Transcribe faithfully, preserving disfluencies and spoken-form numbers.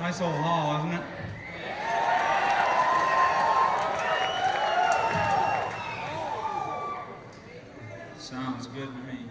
Nice old hall, isn't it? Sounds good to me.